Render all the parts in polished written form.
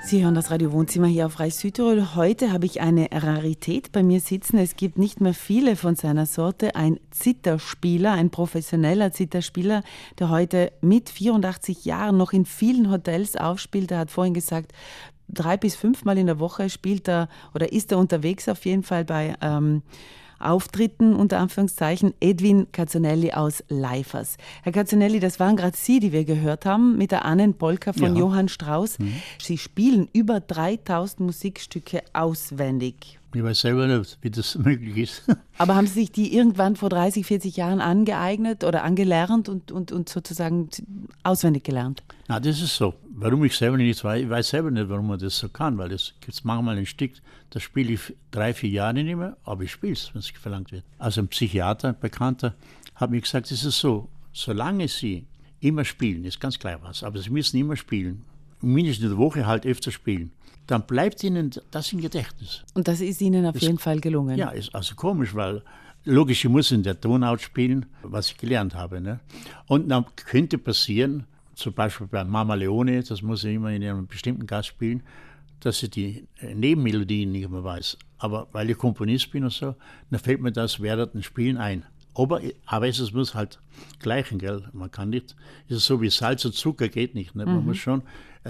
Sie hören das Radio Wohnzimmer hier auf Reich Südtirol. Heute habe ich eine Rarität bei mir sitzen. Es gibt nicht mehr viele von seiner Sorte. Ein Zitherspieler, ein professioneller Zitherspieler, der heute mit 84 Jahren noch in vielen Hotels aufspielt. Er hat vorhin gesagt, 3 bis 5 Mal in der Woche spielt er oder ist er unterwegs auf jeden Fall bei Auftritten, unter Anführungszeichen, Edwin Cazzonelli aus Leifers. Herr Cazzonelli, das waren gerade Sie, die wir gehört haben, mit der Annenpolka von Johann Strauss. Sie spielen über 3000 Musikstücke auswendig. Ich weiß selber nicht, wie das möglich ist. Aber haben Sie sich die irgendwann vor 30, 40 Jahren angeeignet oder angelernt und sozusagen auswendig gelernt? Na, das ist so. Warum ich selber nicht weiß, ich weiß selber nicht, warum man das so kann, weil das gibt manchmal ein Stück, das spiele ich 3, 4 Jahre nicht mehr, aber ich spiele es, wenn es verlangt wird. Also ein Psychiater, ein Bekannter, hat mir gesagt, es ist so, solange Sie immer spielen, ist ganz klar was, aber Sie müssen immer spielen, mindestens in der Woche halt öfter spielen, dann bleibt Ihnen das im Gedächtnis. Und das ist Ihnen auf jeden Fall gelungen? Ja, ist also komisch, weil logisch, ich muss in der Tonart spielen, was ich gelernt habe. Ne? Und dann könnte passieren, zum Beispiel bei Mama Leone, das muss ich immer in einem bestimmten Gast spielen, dass ich die Nebenmelodien nicht mehr weiß. Aber weil ich Komponist bin und so, dann fällt mir das während dem Spielen ein. Aber es muss halt gleichen, gell? Man kann nicht, es ist so wie Salz und Zucker geht nicht. Ne? Man muss schon,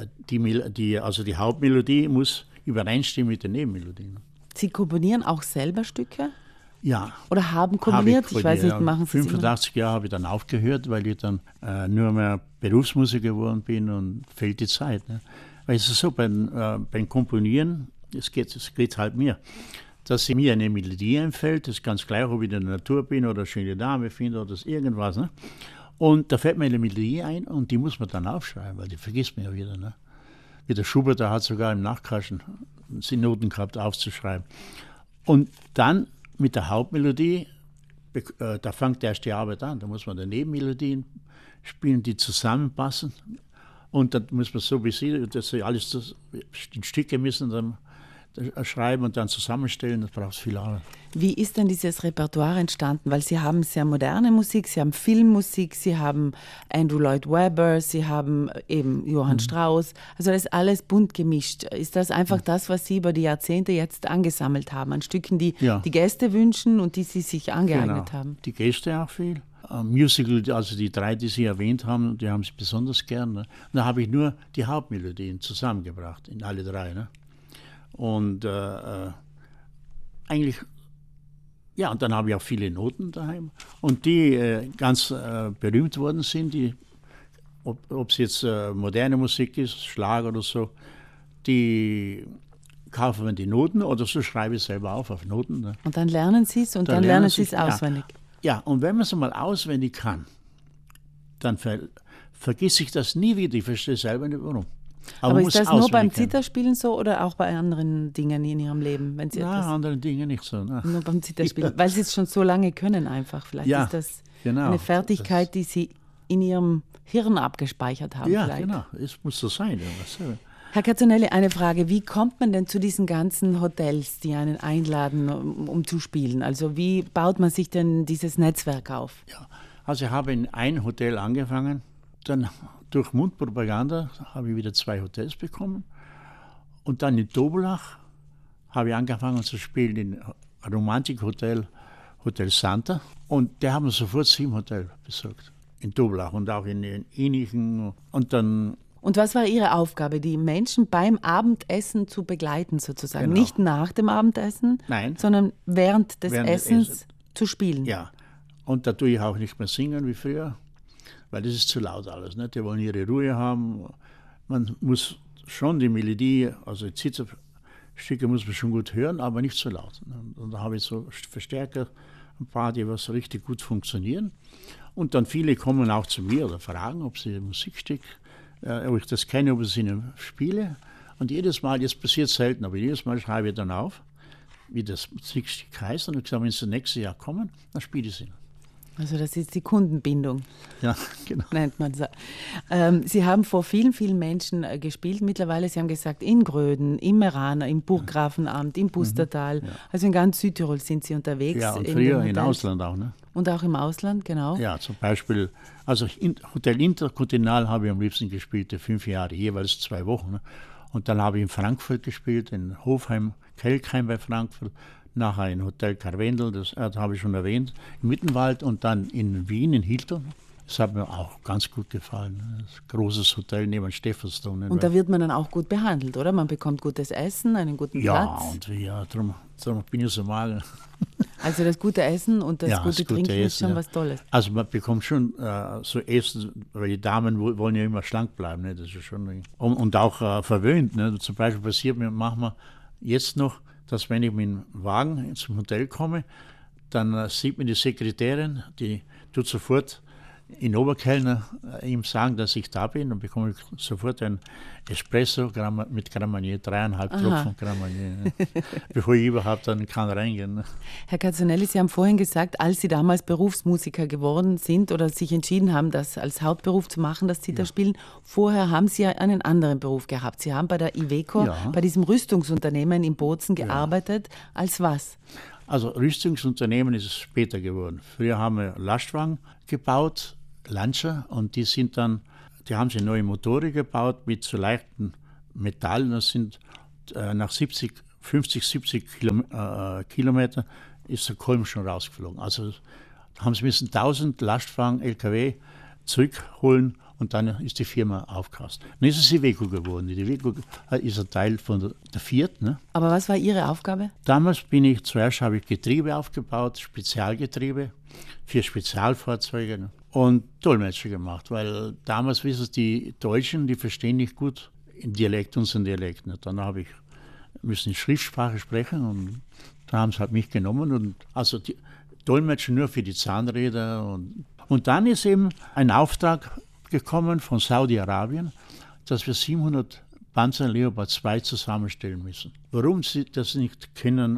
die Hauptmelodie muss übereinstimmen mit den Nebenmelodien. Sie komponieren auch selber Stücke? Ja. Oder haben komponiert? Ich weiß nicht, machen Sie es 85 Jahre habe ich dann aufgehört, weil ich dann nur mehr Berufsmusiker geworden bin und fehlt die Zeit. Ne? Weil es ist so, beim Komponieren, es geht halt mir, dass mir eine Melodie einfällt, das ist ganz gleich, ob ich in der Natur bin oder eine schöne Dame finde oder irgendwas. Ne? Und da fällt mir eine Melodie ein und die muss man dann aufschreiben, weil die vergisst man ja wieder. Ne? Wie der Schubert, der hat sogar im Nachkaschen die Noten gehabt, aufzuschreiben. Und dann mit der Hauptmelodie, da fängt erst die Arbeit an. Da muss man die Nebenmelodien spielen, die zusammenpassen. Und dann muss man so wie Sie, dass Sie alles in Stücke müssen dann schreiben und dann zusammenstellen. Das braucht viel Arbeit. Wie ist denn dieses Repertoire entstanden? Weil Sie haben sehr moderne Musik, Sie haben Filmmusik, Sie haben Andrew Lloyd Webber, Sie haben eben Johann Strauss. Also das ist alles bunt gemischt. Ist das einfach das, was Sie über die Jahrzehnte jetzt angesammelt haben, an Stücken, die die Gäste wünschen und die Sie sich angeeignet haben? Die Gäste auch viel. Musical, also die 3, die Sie erwähnt haben, die haben Sie besonders gern. Ne? Da habe ich nur die Hauptmelodien zusammengebracht, in alle 3. Ne? Und eigentlich, ja, und dann habe ich auch viele Noten daheim. Und die ganz berühmt worden sind, ob es jetzt moderne Musik ist, Schlager oder so, die kaufen wir die Noten oder so schreibe ich selber auf Noten. Ne? Und dann lernen Sie es und dann lernen Sie es auswendig. Ja, und wenn man es mal auswendig kann, dann vergisst ich das nie wieder. Ich verstehe selber nicht, warum. Aber ist das nur beim Zitherspielen so oder auch bei anderen Dingen in Ihrem Leben? Wenn Sie anderen Dingen nicht so. Ne? Nur beim Zitherspielen, weil Sie es schon so lange können einfach. Vielleicht ist das eine Fertigkeit, die Sie in Ihrem Hirn abgespeichert haben. Ja, vielleicht. Genau, es muss so sein. Herr Cazzonelli, eine Frage, wie kommt man denn zu diesen ganzen Hotels, die einen einladen, um zu spielen? Also wie baut man sich denn dieses Netzwerk auf? Ja, also ich habe in ein Hotel angefangen, dann durch Mundpropaganda habe ich wieder 2 Hotels bekommen und dann in Doblach habe ich angefangen zu spielen in Romantikhotel, Hotel Santa und der haben sofort 7 Hotels besorgt, in Doblach und auch in Inichen und dann... Und was war Ihre Aufgabe, die Menschen beim Abendessen zu begleiten sozusagen? Genau. Nicht nach dem Abendessen, sondern während des Essens zu spielen? Ja, und da tue ich auch nicht mehr singen wie früher, weil das ist zu laut alles. Ne? Die wollen ihre Ruhe haben. Man muss schon die Melodie, also Zitherstücke muss man schon gut hören, aber nicht so laut. Und da habe ich so Verstärker, ein paar, die was richtig gut funktionieren. Und dann viele kommen auch zu mir oder fragen, ob sie ein Musikstück, ob ich das kenne, ob ich es ihnen spiele. Und jedes Mal, das passiert selten, aber jedes Mal schreibe ich dann auf, wie das Musikstück heißt. Und ich sage, wenn sie nächstes Jahr kommen, dann spiele ich es ihnen. Also das ist die Kundenbindung. Ja, genau. Nennt man so. Sie haben vor vielen, vielen Menschen gespielt. Mittlerweile, Sie haben gesagt, in Gröden, im Meraner, im Burggrafenamt, im Pustertal. Ja. Also in ganz Südtirol sind Sie unterwegs. Ja, und früher im Ausland auch. Ne? Und auch im Ausland, genau. Ja, zum Beispiel, also Hotel Intercontinental habe ich am liebsten gespielt, 5 Jahre, jeweils 2 Wochen. Ne? Und dann habe ich in Frankfurt gespielt, in Hofheim, Kelkheim bei Frankfurt, nachher in Hotel Karwendel, das habe ich schon erwähnt, im Mittenwald und dann in Wien, in Hilton. Das hat mir auch ganz gut gefallen. Das ist ein großes Hotel neben Stephansdom. Und da wird man dann auch gut behandelt, oder? Man bekommt gutes Essen, einen guten Platz. Darum bin ich so mager. Also das gute Essen und das gute Trinken Essen, ist schon was Tolles. Also man bekommt schon so Essen, weil die Damen wollen ja immer schlank bleiben. Ne? Das ist schon, und auch verwöhnt. Ne? Zum Beispiel passiert mir manchmal jetzt noch, dass wenn ich mit dem Wagen zum Hotel komme, dann sieht mir die Sekretärin, die tut sofort in Oberkellner ihm sagen, dass ich da bin, und bekomme ich sofort ein Espresso mit Grand Marnier, 3,5 Tropfen Grand Marnier, bevor ich überhaupt dann kann reingehen. Herr Cazzonelli, Sie haben vorhin gesagt, als Sie damals Berufsmusiker geworden sind oder sich entschieden haben, das als Hauptberuf zu machen, das Zitherspielen, vorher haben Sie ja einen anderen Beruf gehabt. Sie haben bei der Iveco, bei diesem Rüstungsunternehmen in Bozen gearbeitet. Als was? Also Rüstungsunternehmen ist es später geworden. Früher haben wir Lastwagen gebaut, Lancia, und die haben sie neue Motoren gebaut mit so leichten Metallen. Das sind nach 50, 70 Kilometer ist der Kolben schon rausgeflogen. Also haben sie müssen 1000 Lastwagen, LKW zurückholen, und dann ist die Firma aufgekauft. Dann ist es Iveco geworden. Die Iveco ist ein Teil von der Fiat. Ne? Aber was war Ihre Aufgabe? Damals habe ich Getriebe aufgebaut, Spezialgetriebe für Spezialfahrzeuge, ne? Und Dolmetscher gemacht, weil damals wissen Sie, die Deutschen, die verstehen nicht gut in Dialekt unseren Dialekt. Ne? Dann müssen die Schriftsprache sprechen, und da haben sie halt mich genommen, und also die Dolmetscher nur für die Zahnräder, und dann ist eben ein Auftrag gekommen von Saudi-Arabien, dass wir 700 Panzer Leopard 2 zusammenstellen müssen. Warum sie das nicht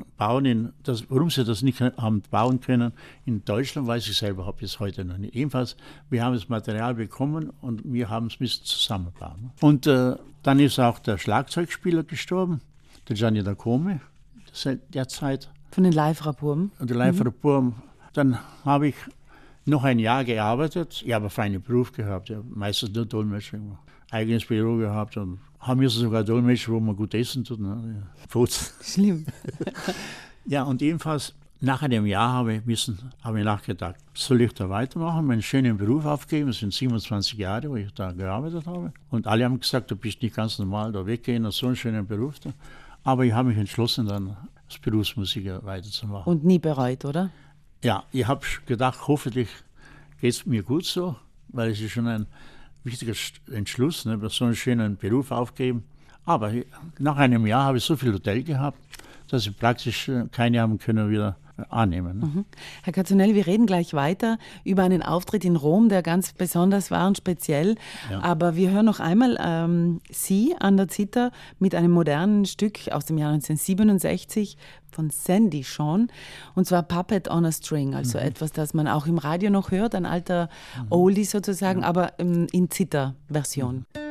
haben bauen können in Deutschland, weiß ich selber bis heute noch nicht. Jedenfalls, wir haben das Material bekommen, und wir haben es müssen zusammenbauen. Und dann ist auch der Schlagzeugspieler gestorben, der Gianni D'Acome, seit der Zeit. Von den Live-Rapporten? Und die Live-Rapporten. Dann habe ich noch ein Jahr gearbeitet. Ich habe einen freien Beruf gehabt, meistens nur Dolmetscher gemacht. Eigenes Büro gehabt, und haben wir sogar Dolmetscher, wo man gut essen tut. Ne? Schlimm. Ja, und jedenfalls nach einem Jahr habe ich nachgedacht, soll ich da weitermachen, meinen schönen Beruf aufgeben? Das sind 27 Jahre, wo ich da gearbeitet habe. Und alle haben gesagt, du bist nicht ganz normal da weggehen aus so einem schönen Beruf. Aber ich habe mich entschlossen, dann als Berufsmusiker weiterzumachen. Und nie bereut, oder? Ja, ich habe gedacht, hoffentlich geht es mir gut so, weil es ist schon ein wichtiger Entschluss, ne, so einen schönen Beruf aufgeben. Aber nach einem Jahr habe ich so viel Hotel gehabt, dass ich praktisch keine haben können wieder annehmen. Ne? Mhm. Herr Cazzonelli, wir reden gleich weiter über einen Auftritt in Rom, der ganz besonders war und speziell. Ja. Aber wir hören noch einmal Sie an der Zither mit einem modernen Stück aus dem Jahr 1967 von Sandy Shawn, und zwar Puppet on a String, also etwas, das man auch im Radio noch hört, ein alter Oldie sozusagen, aber in Zither-Version.